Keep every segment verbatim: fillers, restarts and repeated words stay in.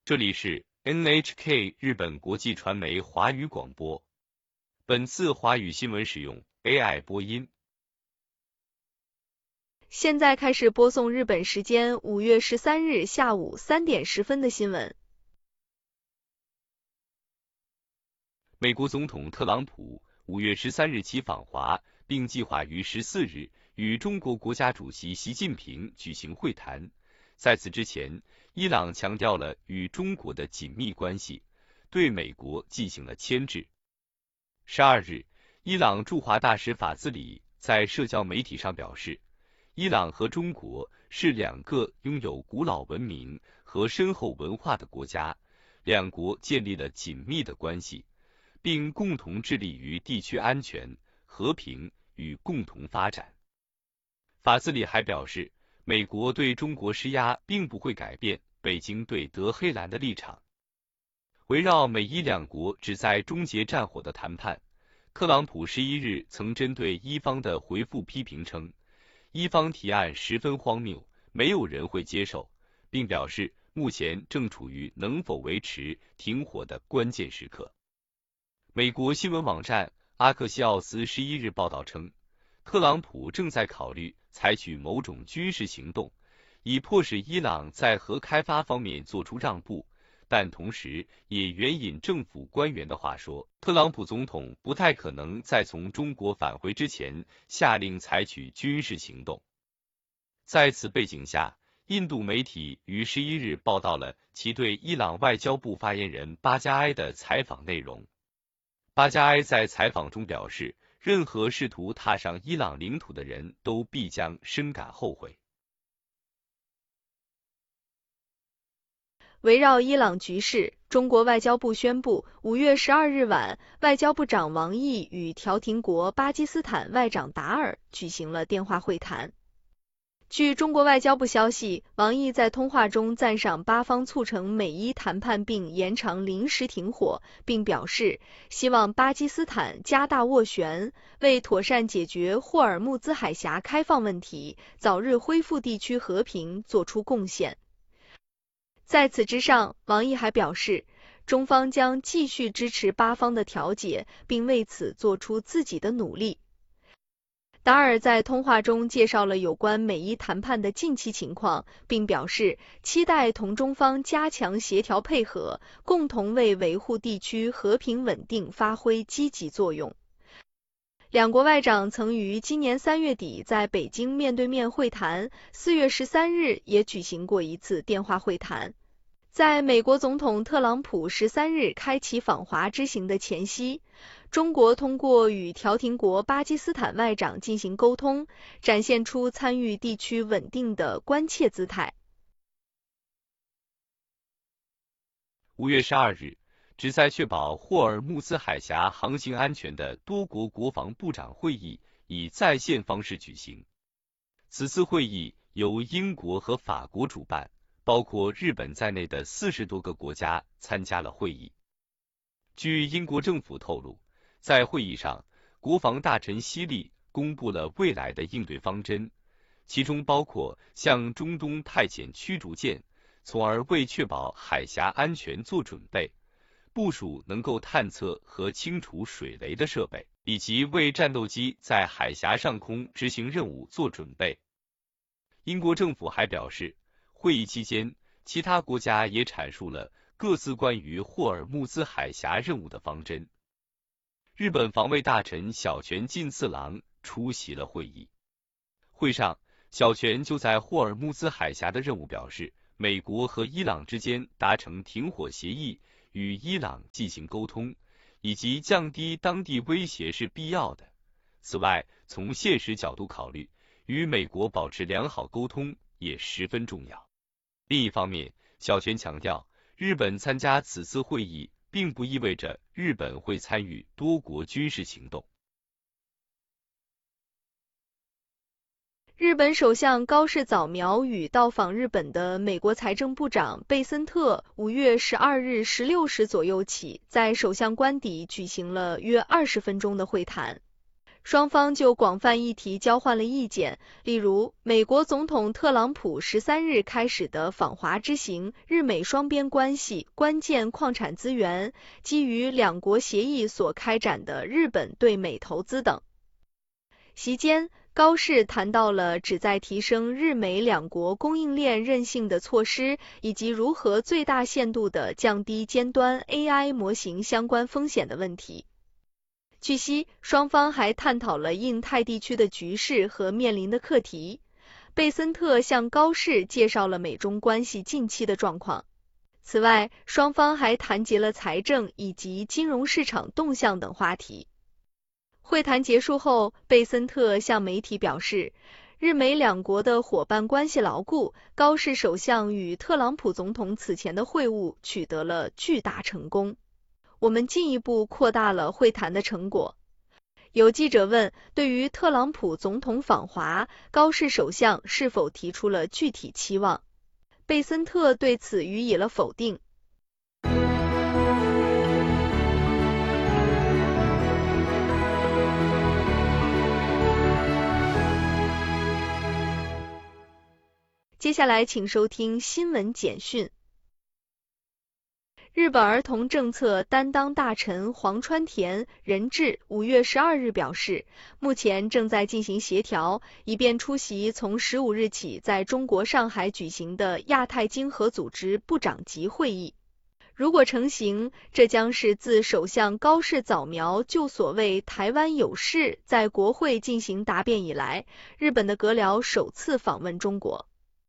这里是 N H K 日本国际传媒华语广播。本次华语新闻使用 A I 播音。 现在开始播送日本时间五月十三日下午三点十分的新闻。 美国总统特朗普五月十三日起访华，并计划于十四日与中国国家主席习近平举行会谈。在此之前，伊朗强调了与中国的紧密关系，对美国进行了牵制。十二日，伊朗驻华大使法兹里在社交媒体上表示，伊朗和中国是两个拥有古老文明和深厚文化的国家，两国建立了紧密的关系，并共同致力于地区安全、和平与共同发展。法兹里还表示，美国对中国施压并不会改变北京对德黑兰的立场。围绕美伊两国旨在终结战火的谈判，特朗普十一日曾针对伊方的回复批评称，伊方提案十分荒谬，没有人会接受，并表示目前正处于能否维持停火的关键时刻。美国新闻网站阿克西奥斯十一日报道称，特朗普正在考虑采取某种军事行动，以迫使伊朗在核开发方面做出让步，但同时也援引政府官员的话说，特朗普总统不太可能在从中国返回之前下令采取军事行动。在此背景下，印度媒体于十一日报道了其对伊朗外交部发言人巴加埃的采访内容。巴加埃在采访中表示，任何试图踏上伊朗领土的人都必将深感后悔。 围绕伊朗局势，中国外交部宣布，五月十二日晚，外交部长王毅与调停国巴基斯坦外长达尔举行了电话会谈。据中国外交部消息，王毅在通话中赞赏巴方促成美伊谈判并延长临时停火，并表示希望巴基斯坦加大斡旋，为妥善解决霍尔木兹海峡开放问题，早日恢复地区和平做出贡献。在此之上，王毅还表示，中方将继续支持巴方的调解，并为此做出自己的努力。达尔在通话中介绍了有关美伊谈判的近期情况，并表示期待同中方加强协调配合，共同为维护地区和平稳定发挥积极作用。两国外长曾于今年三月底在北京面对面会谈，四月十三日也举行过一次电话会谈。在美国总统特朗普十三日开启访华之行的前夕，中国通过与调停国巴基斯坦外长进行沟通，展现出参与地区稳定的关切姿态。 五月十二日，旨在确保霍尔木兹海峡航行安全的多国国防部长会议以在线方式举行。此次会议由英国和法国主办，包括日本在内的四十多个国家参加了会议。据英国政府透露，在会议上，国防大臣希利公布了未来的应对方针，其中包括向中东派遣驱逐舰，从而为确保海峡安全做准备，部署能够探测和清除水雷的设备，以及为战斗机在海峡上空执行任务做准备。英国政府还表示，会议期间，其他国家也阐述了各自关于霍尔木兹海峡任务的方针。日本防卫大臣小泉进次郎出席了会议。会上，小泉就在霍尔木兹海峡的任务表示，美国和伊朗之间达成停火协议，与伊朗进行沟通，以及降低当地威胁是必要的。此外，从现实角度考虑，与美国保持良好沟通也十分重要。另一方面，小泉强调，日本参加此次会议并不意味着日本会参与多国军事行动。 日本首相高市早苗与到访日本的美国财政部长贝森特五月十二日十六时左右起，在首相官邸举行了约二十分钟的会谈。 双方就广泛议题交换了意见，例如，美国总统特朗普十三日开始的访华之行、日美双边关系、关键矿产资源、基于两国协议所开展的日本对美投资等。席间，高市谈到了旨在提升日美两国供应链韧性的措施，以及如何最大限度地降低尖端 A I 模型相关风险的问题。据悉，双方还探讨了印太地区的局势和面临的课题。贝森特向高市介绍了美中关系近期的状况。此外，双方还谈及了财政以及金融市场动向等话题。会谈结束后，贝森特向媒体表示，日美两国的伙伴关系牢固，高市首相与特朗普总统此前的会晤取得了巨大成功。我们进一步扩大了会谈的成果。有记者问，对于特朗普总统访华，高市首相是否提出了具体期望？贝森特对此予以了否定。接下来请收听新闻简讯。日本儿童政策担当大臣黄川田仁志五月十二日表示，目前正在进行协调，以便出席从十五日起在中国上海举行的亚太经合组织部长级会议。如果成行，这将是自首相高市早苗就所谓台湾有事在国会进行答辩以来，日本的阁僚首次访问中国。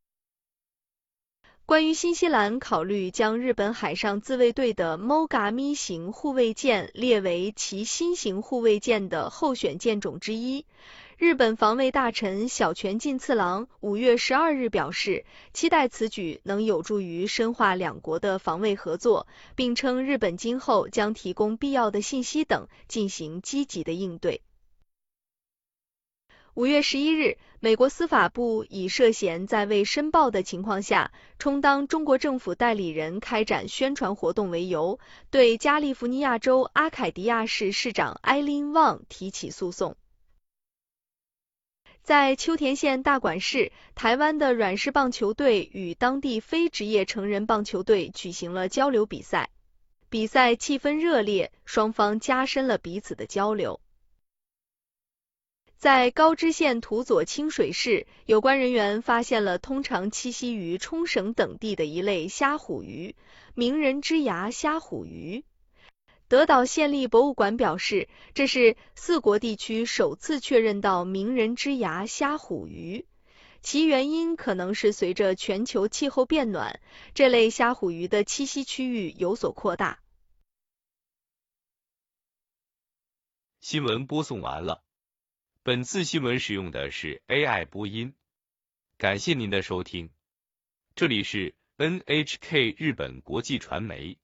关于新西兰考虑将日本海上自卫队的 Mogami 型护卫舰列为其新型护卫舰的候选舰种之一，日本防卫大臣小泉进次郎五月十二日表示，期待此举能有助于深化两国的防卫合作，并称日本今后将提供必要的信息等进行积极的应对。五月十一日，美国司法部以涉嫌在未申报的情况下充当中国政府代理人开展宣传活动为由，对加利福尼亚州阿凯迪亚市市长埃琳·旺提起诉讼。在秋田县大馆市，台湾的软式棒球队与当地非职业成人棒球队举行了交流比赛，比赛气氛热烈，双方加深了彼此的交流。在高知县土佐清水市，有关人员发现了通常栖息于冲绳等地的一类虾虎鱼——名人之牙虾虎鱼。德岛县立博物馆表示，这是四国地区首次确认到名人之牙虾虎鱼，其原因可能是随着全球气候变暖，这类虾虎鱼的栖息区域有所扩大。 新闻播送完了。本次新闻使用的是 A I 播音，感谢您的收听。这里是 N H K 日本国际传媒。